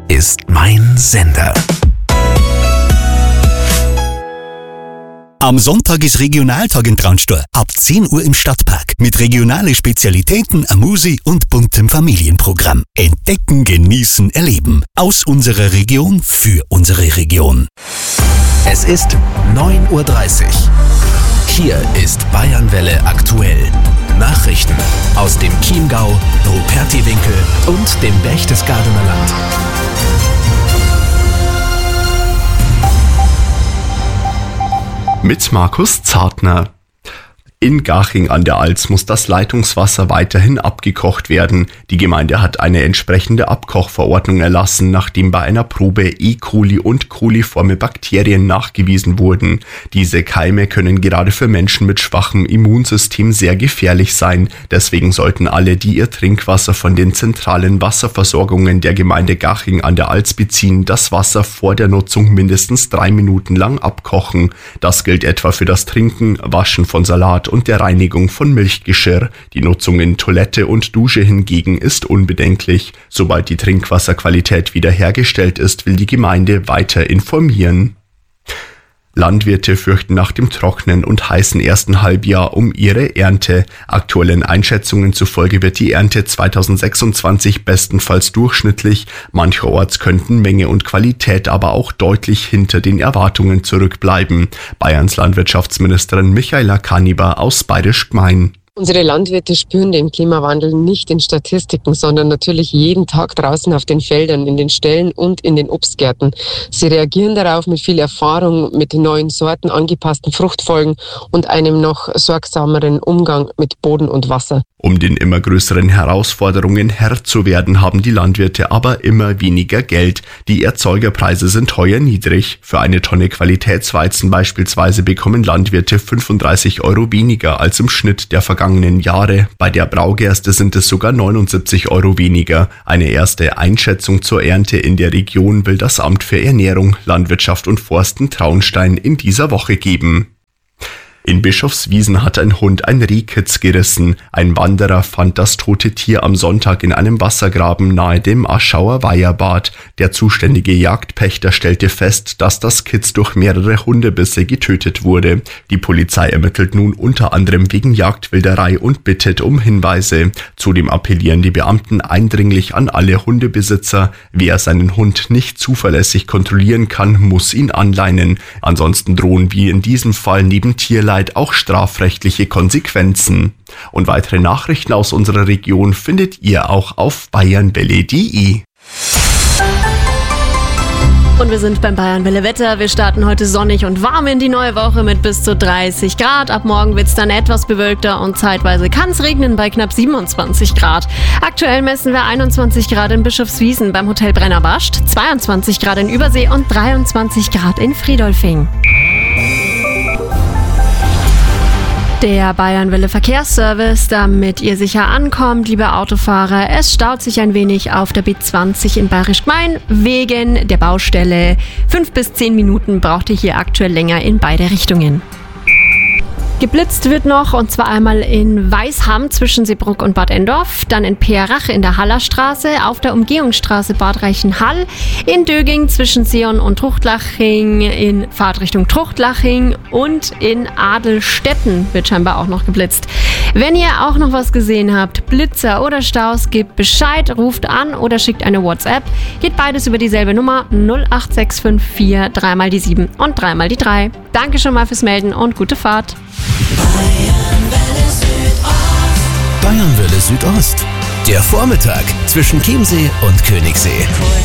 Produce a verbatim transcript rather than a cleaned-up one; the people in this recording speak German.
ist mein Sender. Am Sonntag ist Regionaltag in Traunstein. Ab zehn Uhr im Stadtpark. Mit regionalen Spezialitäten, Amüsi und buntem Familienprogramm. Entdecken, genießen, erleben. Aus unserer Region für unsere Region. Es ist neun Uhr dreißig. Hier ist Bayernwelle aktuell. Nachrichten aus dem Chiemgau, Rupertiwinkel und dem Berchtesgadener Land. Mit Markus Zartner. In Garching an der Alz muss das Leitungswasser weiterhin abgekocht werden. Die Gemeinde hat eine entsprechende Abkochverordnung erlassen, nachdem bei einer Probe E. coli und coliforme Bakterien nachgewiesen wurden. Diese Keime können gerade für Menschen mit schwachem Immunsystem sehr gefährlich sein. Deswegen sollten alle, die ihr Trinkwasser von den zentralen Wasserversorgungen der Gemeinde Garching an der Alz beziehen, das Wasser vor der Nutzung mindestens drei Minuten lang abkochen. Das gilt etwa für das Trinken, Waschen von Salat und der Reinigung von Milchgeschirr. Die Nutzung in Toilette und Dusche hingegen ist unbedenklich. Sobald die Trinkwasserqualität wiederhergestellt ist, will die Gemeinde weiter informieren. Landwirte fürchten nach dem trockenen und heißen ersten Halbjahr um ihre Ernte. Aktuellen Einschätzungen zufolge wird die Ernte zweitausendsechsundzwanzig bestenfalls durchschnittlich. Mancherorts könnten Menge und Qualität aber auch deutlich hinter den Erwartungen zurückbleiben. Bayerns Landwirtschaftsministerin Michaela Kaniber aus Bayerisch Gmein. Unsere Landwirte spüren den Klimawandel nicht in Statistiken, sondern natürlich jeden Tag draußen auf den Feldern, in den Ställen und in den Obstgärten. Sie reagieren darauf mit viel Erfahrung, mit neuen Sorten, angepassten Fruchtfolgen und einem noch sorgsameren Umgang mit Boden und Wasser. Um den immer größeren Herausforderungen Herr zu werden, haben die Landwirte aber immer weniger Geld. Die Erzeugerpreise sind heuer niedrig. Für eine Tonne Qualitätsweizen beispielsweise bekommen Landwirte fünfunddreißig Euro weniger als im Schnitt der vergangenen Jahre. Bei der Braugerste sind es sogar neunundsiebzig Euro weniger. Eine erste Einschätzung zur Ernte in der Region will das Amt für Ernährung, Landwirtschaft und Forsten Traunstein in dieser Woche geben. In Bischofswiesen hat ein Hund ein Rehkitz gerissen. Ein Wanderer fand das tote Tier am Sonntag in einem Wassergraben nahe dem Aschauer Weiherbad. Der zuständige Jagdpächter stellte fest, dass das Kitz durch mehrere Hundebisse getötet wurde. Die Polizei ermittelt nun unter anderem wegen Jagdwilderei und bittet um Hinweise. Zudem appellieren die Beamten eindringlich an alle Hundebesitzer. Wer seinen Hund nicht zuverlässig kontrollieren kann, muss ihn anleinen. Ansonsten drohen wie in diesem Fall neben Tierleid auch strafrechtliche Konsequenzen. Und weitere Nachrichten aus unserer Region findet ihr auch auf bayernwelle punkt de. Und wir sind beim Bayernwelle Wetter. Wir starten heute sonnig und warm in die neue Woche mit bis zu dreißig Grad. Ab morgen wird es dann etwas bewölkter und zeitweise kann es regnen bei knapp siebenundzwanzig Grad. Aktuell messen wir einundzwanzig Grad in Bischofswiesen beim Hotel Brennerbarst, zweiundzwanzig Grad in Übersee und dreiundzwanzig Grad in Friedolfing. Der Bayernwelle Verkehrsservice, damit ihr sicher ankommt, liebe Autofahrer. Es staut sich ein wenig auf der B zwanzig in Bayerisch Gmein wegen der Baustelle. Fünf bis zehn Minuten braucht ihr hier aktuell länger in beide Richtungen. Geblitzt wird noch, und zwar einmal in Weisham zwischen Seebruck und Bad Endorf, dann in Perach in der Hallerstraße, auf der Umgehungsstraße Bad Reichenhall, in Döging zwischen Seon und Truchtlaching, in Fahrtrichtung Truchtlaching und in Adelstetten wird scheinbar auch noch geblitzt. Wenn ihr auch noch was gesehen habt, Blitzer oder Staus, gebt Bescheid, ruft an oder schickt eine WhatsApp. Geht beides über dieselbe Nummer null acht sechs fünf vier, dreimal die sieben und dreimal die drei. Danke schon mal fürs Melden und gute Fahrt. Bayernwelle Südost. Bayernwelle Südost. Der Vormittag zwischen Chiemsee und Königssee.